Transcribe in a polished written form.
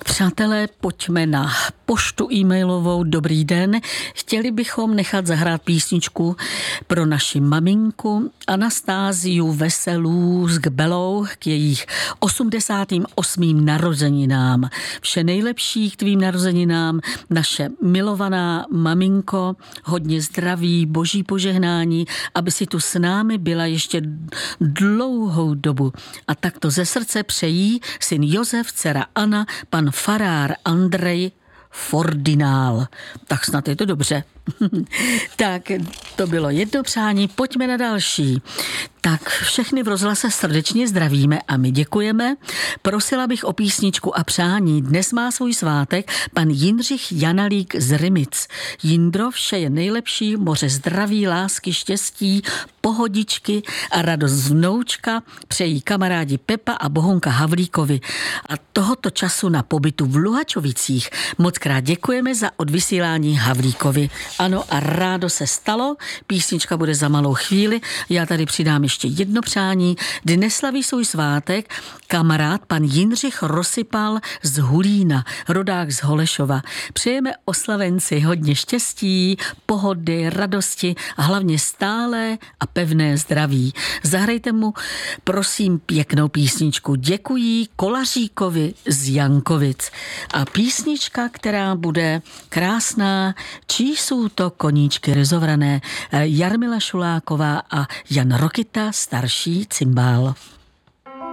Přátelé, pojďme na poštu e-mailovou. Dobrý den. Chtěli bychom nechat zahrát písničku pro naši maminku Anastáziu Veselou s Gbelou k jejich 88. narozeninám. Vše nejlepší k tvým narozeninám, naše milovaná maminko, hodně zdraví, boží požehnání, aby si tu s námi byla ještě dlouhou dobu. A takto ze srdce přejí syn Josef, dcera Anna, pan farár Andrej Fordinál. Tak snad je to dobře. Tak, to bylo jedno přání, pojďme na další. Tak všechny v rozhlase srdečně zdravíme a my děkujeme. Prosila bych o písničku a přání. Dnes má svůj svátek pan Jindřich Janalík z Rymic. Jindro, vše je nejlepší, moře zdraví, lásky, štěstí, pohodičky a radost z vnoučka přejí kamarádi Pepa a Bohunka Havlíkovi. A tohoto času na pobytu v Luhačovicích moc krát děkujeme za odvysílání Havlíkovi. Ano, a rádo se stalo, písnička bude za malou chvíli, já tady přidám ještě jedno přání. Dnes slaví svůj svátek kamarád pan Jindřich Rozsypal z Hulína, rodák z Holešova. Přejeme oslavenci hodně štěstí, pohody, radosti a hlavně stálé a pevné zdraví. Zahrajte mu, prosím, pěknou písničku. Děkuji Kolaříkovi z Jankovic. A písnička, která bude krásná, čí jsou to koníčky ryzovrané, Jarmila Šuláková a Jan Rokita, starší cimbál.